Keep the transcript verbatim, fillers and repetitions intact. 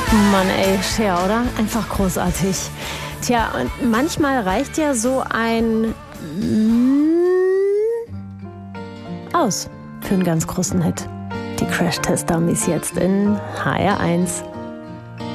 Mann, ey, Cher, oder? Einfach großartig. Tja, und manchmal reicht ja so ein aus für einen ganz großen Hit. Die Crash-Test-Dummies jetzt in H R eins.